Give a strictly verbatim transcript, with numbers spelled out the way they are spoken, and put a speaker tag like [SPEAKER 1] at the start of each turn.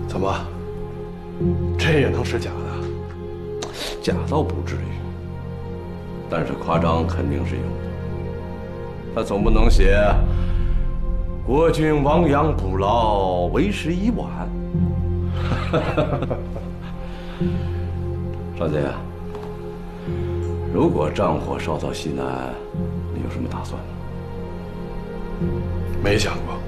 [SPEAKER 1] 怎么？这也能是假的？
[SPEAKER 2] 假倒不至于，但是夸张肯定是有的。他总不能写“国君亡羊补牢，为时已晚”。少杰，如果战火烧到西南，你有什么打算呢？
[SPEAKER 1] 没想过。